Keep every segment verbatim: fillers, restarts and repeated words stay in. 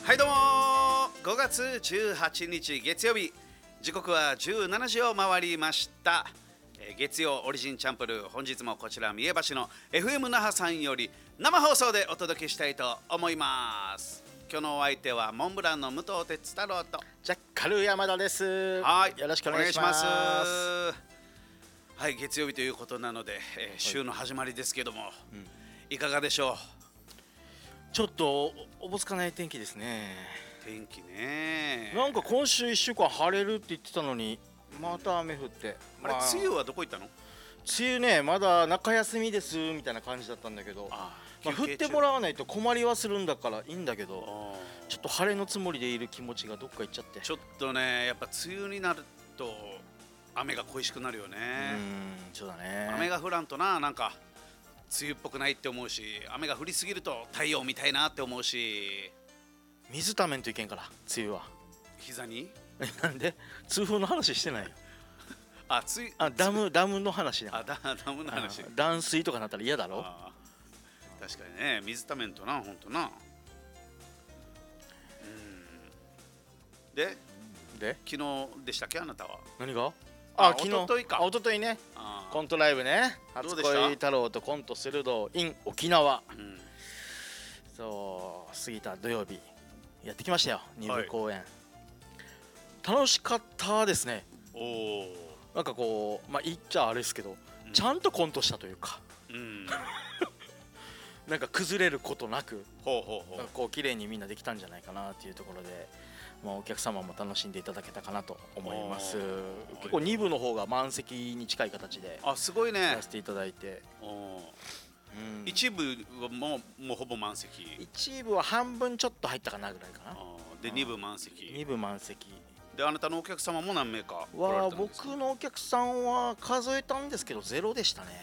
はいどうもごがつじゅうはちにち月曜日、時刻はじゅうしちじを回りました。えー、月曜オリジンチャンプルー、本日もこちら三重橋の エフエム 那覇さんより生放送でお届けしたいと思います。今日のお相手はモンブランの武藤哲太郎とジャッカル山田です。 はい、 よろしくお願いします。 はい、月曜日ということなので、えー、週の始まりですけども、うん、いかがでしょう。 ちょっとおぼつかない天気ですね。 天気ね、 なんか今週いっしゅうかん晴れるって言ってたのにまた雨降って、 あれ、まあ、梅雨はどこ行ったの？ 梅雨ね、まだ中休みですみたいな感じだったんだけど、ああ、まあ、降ってもらわないと困りはするんだからいいんだけど、ちょっと晴れのつもりでいる気持ちがどっか行っちゃって、 ちょっとね、やっぱ梅雨になると雨が恋しくなるよね。 うん、そうだね。 雨が降らんとな、なんか梅雨っぽくないって思うし、雨が降りすぎると太陽みたいなって思うし、 水ためんといけんから、梅雨は。 膝になんで痛風の話してないよ。 あ、ついあ、ダムダムの話ね。 あ、ダダムの話。 断水とかなったら嫌だろ。 あ、確かにね、水ためんとな、ほんとな。うん。でで昨日でしたっけ、あなたは。 何が？あ、昨日。 おとといか。 おとといね。コントライブね。初恋太郎とコントするど in 沖縄。うん、そう、過ぎた土曜日やってきましたよ、に部公演。はい、楽しかったですね。おお。なんかこう、まあ言っちゃあれですけど、うん、ちゃんとコントしたというか、うん、なんか崩れることなく、ほうほうほう、こう綺麗にみんなできたんじゃないかなっていうところで、まあ、お客様も楽しんでいただけたかなと思います。結構に部の方が満席に近い形で、あ、すごいね、させていただいて。 うん、一部はもう、もうほぼ満席。 一部は半分ちょっと入ったかなぐらいかな。 でに部満席。 に部満席で、あなたのお客様も何名かは、僕のお客さんは数えたんですけどゼロでしたね。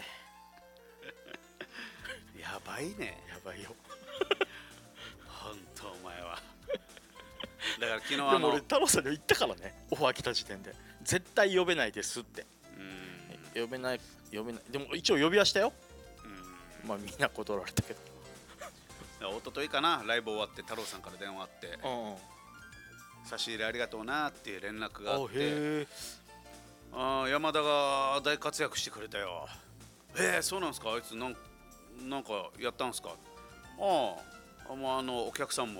やばいね。 やばいよ。 本当お前は。だから昨日でも俺太郎さんに言ったからね、オファー来た時点で絶対呼べないですって。うん、呼べない呼べない。でも一応呼びはしたよ。うん、まあみんな断られたけど。 一昨日かな、ライブ終わって太郎さんから電話あって、うん、差し入れありがとうなっていう連絡があって、あ、山田が大活躍してくれたよ。えー、そうなんですか、あいつなんなんかやったんですか。ああ、もうあのお客さんも